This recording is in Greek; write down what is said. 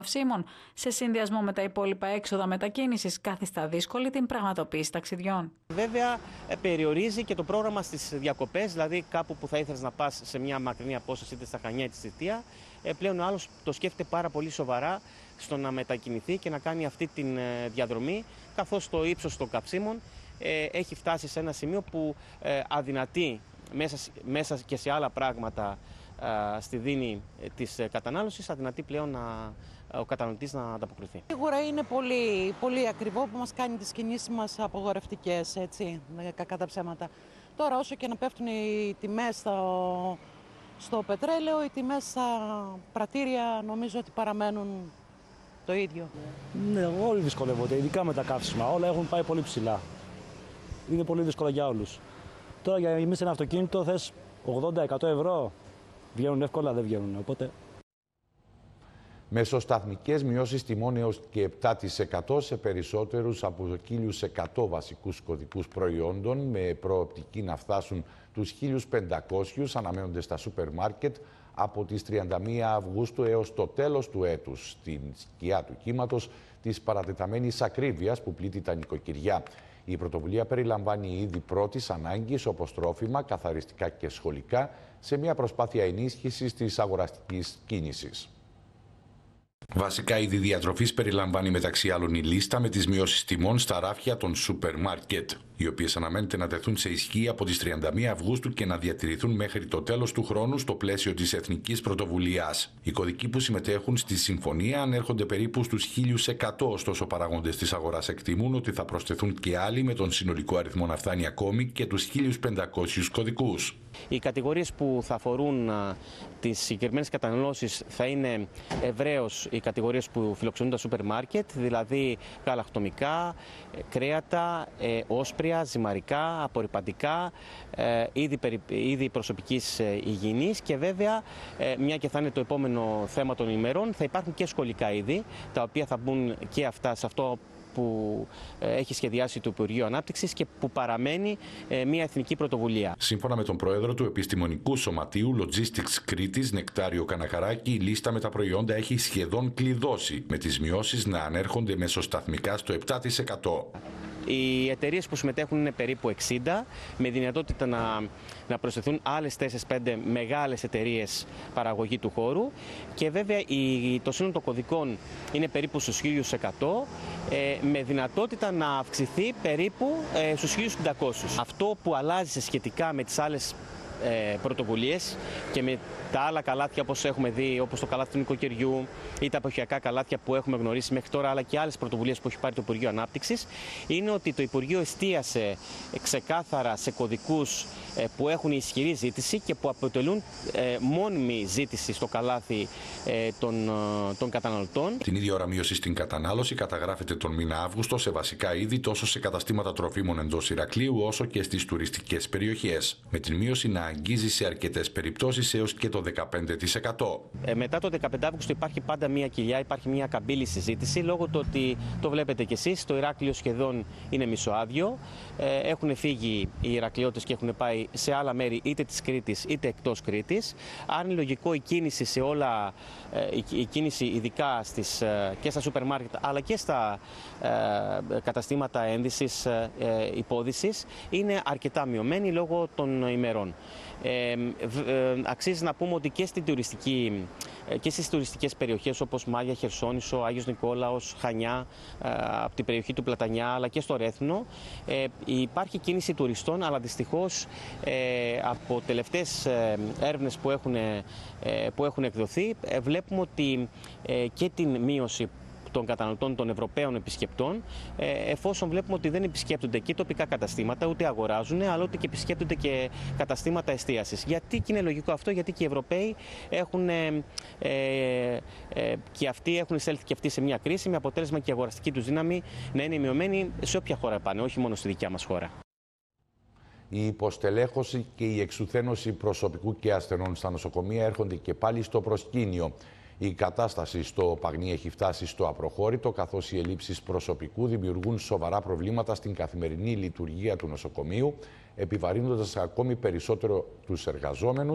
καυσίμων, σε συνδυασμό με τα υπόλοιπα έξοδα μετακίνησης, καθιστά δύσκολη την πραγματοποίηση ταξιδιών. Βέβαια, περιορίζει και το πρόγραμμα στις διακοπές, δηλαδή κάπου που θα ήθελες να πας σε μια μακρινή απόσταση, είτε στα Χανιά είτε στη Σιτία. Πλέον ο άλλος το σκέφτεται πάρα πολύ σοβαρά στο να μετακινηθεί και να κάνει αυτή τη διαδρομή, καθώς το ύψος των καυσίμων έχει φτάσει σε ένα σημείο που αδυνατεί μέσα και σε άλλα πράγματα στη δίνη της κατανάλωσης, αδυνατεί πλέον ο καταναλωτής να ανταποκριθεί. Σίγουρα είναι πολύ, πολύ ακριβό που μας κάνει τις κινήσεις μας απογορευτικές, έτσι, κακά τα ψέματα. Τώρα όσο και να πέφτουν οι τιμές στο πετρέλαιο, οι τιμές στα πρατήρια νομίζω ότι παραμένουν το ίδιο. Ναι, όλοι δυσκολεύονται, ειδικά με τα καύσιμα. Όλα έχουν πάει πολύ ψηλά. Είναι πολύ δύσκολο για όλους. Τώρα για να γεμίσεις ένα αυτοκίνητο θες 80-100 ευρώ. Βγαίνουν εύκολα, δεν βγαίνουν. Οπότε... Μεσοσταθμικές μειώσεις τιμών έως και 7% σε περισσότερους από 1.100 βασικούς κωδικούς προϊόντων, με προοπτική να φτάσουν τους 1.500, αναμένονται στα σούπερ μάρκετ από τις 31 Αυγούστου έως το τέλος του έτους, στην σκιά του κύματος της παρατεταμένης ακρίβειας που πλήττει τα νοικοκυριά. Η πρωτοβουλία περιλαμβάνει είδη πρώτης ανάγκης όπως τρόφιμα, καθαριστικά και σχολικά, σε μια προσπάθεια ενίσχυσης της αγοραστικής κίνησης. Βασικά είδη διατροφής περιλαμβάνει μεταξύ άλλων η λίστα με τις μειώσεις τιμών στα ράφια των σούπερ μάρκετ, οι οποίες αναμένεται να τεθούν σε ισχύ από τις 31 Αυγούστου και να διατηρηθούν μέχρι το τέλος του χρόνου στο πλαίσιο της Εθνικής Πρωτοβουλίας. Οι κωδικοί που συμμετέχουν στη συμφωνία ανέρχονται περίπου στους 1.100, ωστόσο παράγοντες της αγοράς εκτιμούν ότι θα προσθεθούν και άλλοι, με τον συνολικό αριθμό να φτάνει ακόμη και τους 1.500 κωδικούς. Οι κατηγορίες που θα αφορούν τις συγκεκριμένες καταναλώσεις θα είναι ευρέως οι κατηγορίες που φιλοξενούν τα σούπερ μάρκετ, δηλαδή γαλακτομικά, κρέατα, όσπρια, ζυμαρικά, απορρυπαντικά, είδη προσωπικής υγιεινής και βέβαια, μια και θα είναι το επόμενο θέμα των ημερών, θα υπάρχουν και σχολικά είδη, τα οποία θα μπουν και αυτά σε αυτό που έχει σχεδιάσει το Υπουργείο Ανάπτυξης και που παραμένει μια εθνική πρωτοβουλία. Σύμφωνα με τον πρόεδρο του Επιστημονικού Σωματείου Logistics Κρήτης, Νεκτάριο Καναχαράκη, η λίστα με τα προϊόντα έχει σχεδόν κλειδώσει, με τις μειώσεις να ανέρχονται μεσοσταθμικά στο 7%. Οι εταιρείες που συμμετέχουν είναι περίπου 60, με δυνατότητα να προσθεθούν άλλες 4-5 μεγάλες εταιρείες παραγωγή του χώρου και βέβαια το σύνολο των κωδικών είναι περίπου στους 1.100, με δυνατότητα να αυξηθεί περίπου στους 1.500. Αυτό που αλλάζει σχετικά με τις άλλες πρωτοβουλίες και με τα άλλα καλάθια όπως έχουμε δει, όπως το καλάθι του νοικοκυριού ή τα εποχιακά καλάθια που έχουμε γνωρίσει μέχρι τώρα, αλλά και άλλες πρωτοβουλίες που έχει πάρει το Υπουργείο Ανάπτυξης, είναι ότι το Υπουργείο εστίασε ξεκάθαρα σε κωδικούς που έχουν ισχυρή ζήτηση και που αποτελούν μόνιμη ζήτηση στο καλάθι των καταναλωτών. Την ίδια ώρα μείωση στην κατανάλωση καταγράφεται τον μήνα Αύγουστο σε βασικά είδη, τόσο σε καταστήματα τροφίμων εντός Ηρακλείου όσο και στις τουριστικές περιοχές, με την μείωση να αγγίζει σε αρκετές περιπτώσεις έως και το 15%. Μετά το 15 Αύγουστο υπάρχει πάντα μια κοιλιά, υπάρχει μια καμπύλη συζήτηση, λόγω του ότι το βλέπετε κι εσείς, το Ηράκλειο σχεδόν είναι μισοάδιο. Έχουν φύγει οι Ηρακλειώτες και έχουν πάει σε άλλα μέρη είτε της Κρήτης είτε εκτός Κρήτης. Άρα είναι λογικό η κίνηση σε όλα, η κίνηση ειδικά και στα σούπερ μάρκετ αλλά και στα καταστήματα ένδυσης, υπόδυσης, είναι αρκετά μειωμένη λόγω των ημερών. Αξίζει να πούμε ότι και στις τουριστικές περιοχές όπως Μάγια, Χερσόνησο, Άγιος Νικόλαος, Χανιά, από την περιοχή του Πλατανιά αλλά και στο Ρέθνο υπάρχει κίνηση τουριστών, αλλά δυστυχώς από τελευταίες έρευνες που έχουν εκδοθεί βλέπουμε ότι και την μείωση των καταναλωτών, των Ευρωπαίων επισκεπτών, εφόσον βλέπουμε ότι δεν επισκέπτονται και τοπικά καταστήματα, ούτε αγοράζουν, αλλά ούτε και επισκέπτονται και καταστήματα εστίασης. Γιατί και είναι λογικό αυτό, γιατί και οι Ευρωπαίοι έχουν εισέλθει και αυτοί σε μια κρίση, με αποτέλεσμα και η αγοραστική τους δύναμη να είναι μειωμένη σε όποια χώρα πάνε, όχι μόνο στη δικιά μας χώρα. Η υποστελέχωση και η εξουθένωση προσωπικού και ασθενών στα νοσοκομεία έρχονται και πάλι στο προσκήνιο. Η κατάσταση στο Παγνί έχει φτάσει στο απροχώρητο, καθώς οι ελλείψεις προσωπικού δημιουργούν σοβαρά προβλήματα στην καθημερινή λειτουργία του νοσοκομείου, επιβαρύνοντας ακόμη περισσότερο τους εργαζόμενους